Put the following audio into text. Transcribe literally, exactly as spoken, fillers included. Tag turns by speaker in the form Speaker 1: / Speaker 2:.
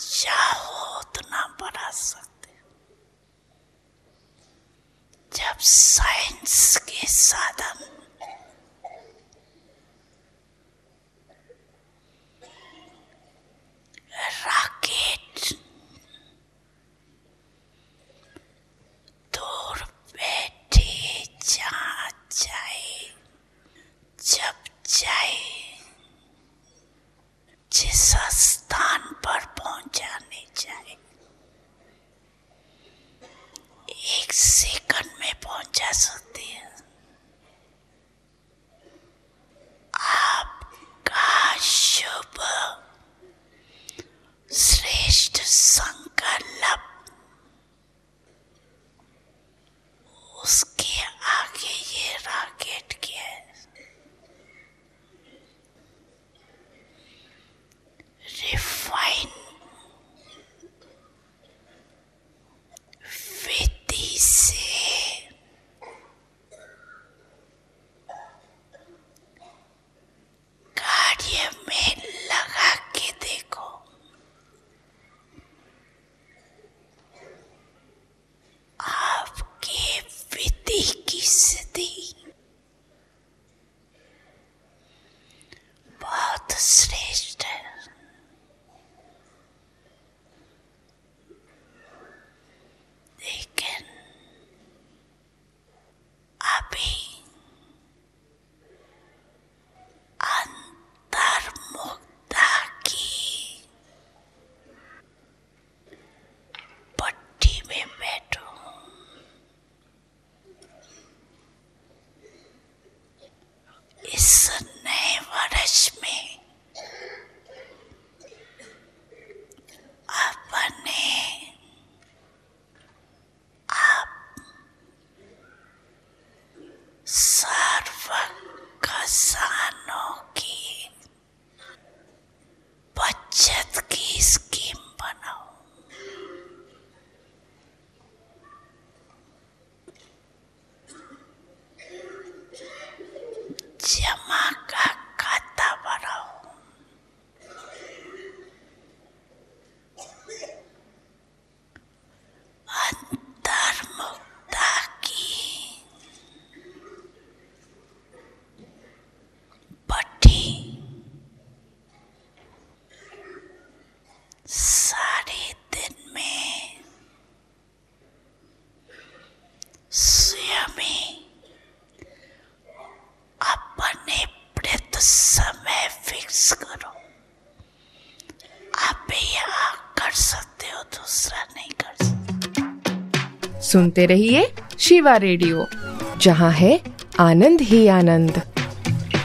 Speaker 1: चाहो उतना बढ़ा सकते। जब साइंस के साधन रॉकेट दूर बैठे जहाँ जाए, जब जाए, जिस स्थान पर पहुंचाने जाए, एक सेकंड में पहुंचा सकती है। आपका शुभ श्रेष्ठ संकल्प, उसके आगे ये रॉकेट क्या है? रिफाइन विधि से कार्य में लगा के देखो। आपके विधि की सिद्धि बहुत श्रेष्ठ है। लेकिन अभी अंतर्मुखता की पट्टी में बैठो। इस नए वर्ष में अपने सर्व खजानों की बचत की स्कीम बनाओ। जमा का खाता बढ़ाओ। अंतर्मुखता की पट्टी सारे दिन में स्वयं ही अपने प्रति समय फिक्स करो। आप यहाँ कर सकते हो, दूसरा नहीं कर सकते।
Speaker 2: सुनते रहिए शिवा रेडियो, जहाँ है आनंद ही आनंद।